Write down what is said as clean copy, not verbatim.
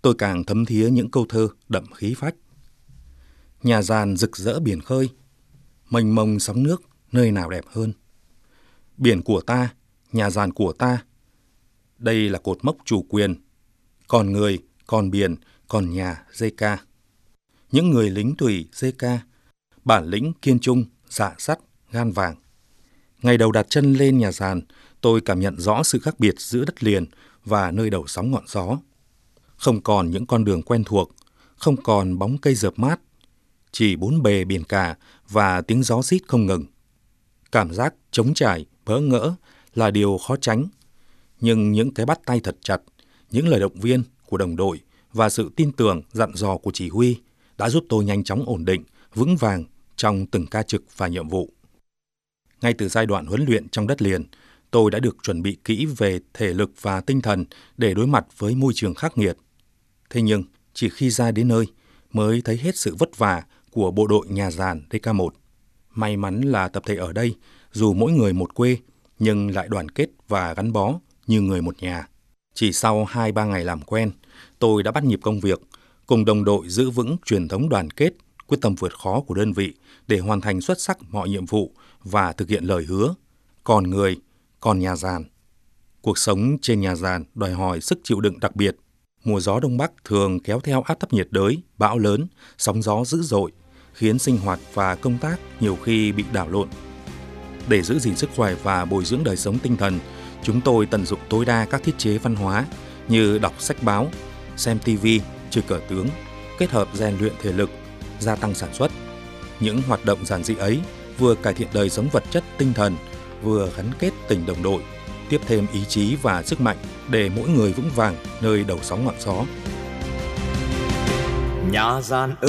tôi càng thấm thía những câu thơ đậm khí phách. Nhà giàn rực rỡ biển khơi, mênh mông sóng nước, nơi nào đẹp hơn. Biển của ta, nhà giàn của ta, đây là cột mốc chủ quyền. Còn người, còn biển, còn nhà JK. Những người lính thủy JK, bản lĩnh kiên trung, dạ sắt, gan vàng. Ngày đầu đặt chân lên nhà giàn, tôi cảm nhận rõ sự khác biệt giữa đất liền và nơi đầu sóng ngọn gió. Không còn những con đường quen thuộc, không còn bóng cây rợp mát, chỉ bốn bề biển cả và tiếng gió rít không ngừng. Cảm giác trống trải, bỡ ngỡ là điều khó tránh, nhưng những cái bắt tay thật chặt, những lời động viên của đồng đội và sự tin tưởng dặn dò của chỉ huy đã giúp tôi nhanh chóng ổn định, vững vàng trong từng ca trực và nhiệm vụ. Ngay từ giai đoạn huấn luyện trong đất liền, tôi đã được chuẩn bị kỹ về thể lực và tinh thần để đối mặt với môi trường khắc nghiệt. Thế nhưng, chỉ khi ra đến nơi mới thấy hết sự vất vả của bộ đội nhà giàn DK1. May mắn là tập thể ở đây, dù mỗi người một quê, nhưng lại đoàn kết và gắn bó như người một nhà. Chỉ sau 2-3 ngày làm quen, tôi đã bắt nhịp công việc, cùng đồng đội giữ vững truyền thống đoàn kết, quyết tâm vượt khó của đơn vị để hoàn thành xuất sắc mọi nhiệm vụ và thực hiện lời hứa. Còn người, còn nhà giàn. Cuộc sống trên nhà giàn đòi hỏi sức chịu đựng đặc biệt. Mùa gió Đông Bắc thường kéo theo áp thấp nhiệt đới, bão lớn, sóng gió dữ dội, khiến sinh hoạt và công tác nhiều khi bị đảo lộn. Để giữ gìn sức khỏe và bồi dưỡng đời sống tinh thần, chúng tôi tận dụng tối đa các thiết chế văn hóa như đọc sách báo, xem TV, chơi cờ tướng, kết hợp rèn luyện thể lực, gia tăng sản xuất. Những hoạt động giản dị ấy vừa cải thiện đời sống vật chất tinh thần, vừa gắn kết tình đồng đội, tiếp thêm ý chí và sức mạnh để mỗi người vững vàng nơi đầu sóng ngọn gió. Nhà giàn